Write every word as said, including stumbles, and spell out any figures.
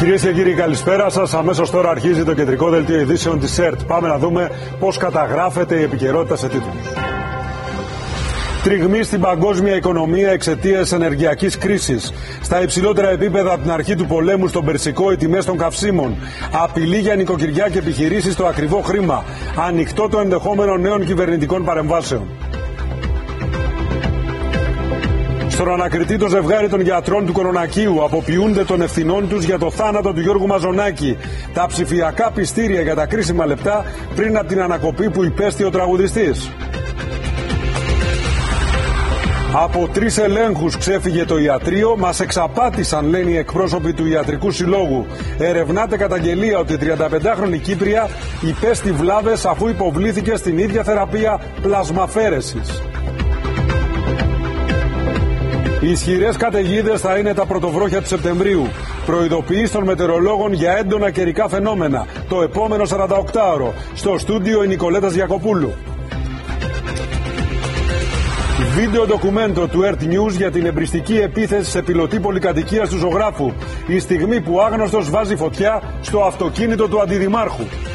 Κυρίες και κύριοι, καλησπέρα σας. Αμέσως τώρα αρχίζει το κεντρικό δελτίο ειδήσεων της ΕΡΤ. Πάμε να δούμε πώς καταγράφεται η επικαιρότητα σε τίτλους. Τριγμή στην παγκόσμια οικονομία εξαιτίας ενεργειακής κρίσης. Στα υψηλότερα επίπεδα από την αρχή του πολέμου στον Περσικό οι τιμές των καυσίμων. Απειλή για νοικοκυριά και επιχειρήσεις στο ακριβό χρήμα. Ανοιχτό το ενδεχόμενο νέων κυβερνητικών παρεμβάσεων. Στον ανακριτή το ζευγάρι των γιατρών του Κορονακίου αποποιούνται των ευθυνών τους για το θάνατο του Γιώργου Μαζονάκη. Τα ψηφιακά πιστήρια για τα κρίσιμα λεπτά πριν από την ανακοπή που υπέστη ο τραγουδιστής. Από τρεις ελέγχους ξέφυγε το ιατρείο, μας εξαπάτησαν, λένε οι εκπρόσωποι του Ιατρικού Συλλόγου. Ερευνάται καταγγελία ότι η τριανταπεντάχρονη Κύπρια υπέστη βλάβες αφού υποβλήθηκε στην ίδια θεραπεία πλασμαφέρεσης. Οι ισχυρές καταιγίδες θα είναι τα πρωτοβρόχια του Σεπτεμβρίου. Προειδοποιείς των μετεωρολόγων για έντονα καιρικά φαινόμενα το επόμενο σαρανταοκτάωρο. Στο στούντιο η Νικολέτας Γιακοπούλου. Βίντεο ντοκουμέντο του ΕΡΤ News για την εμπριστική επίθεση σε πιλωτή πολυκατοικίας του ζωγράφου. Η στιγμή που άγνωστος βάζει φωτιά στο αυτοκίνητο του αντιδημάρχου.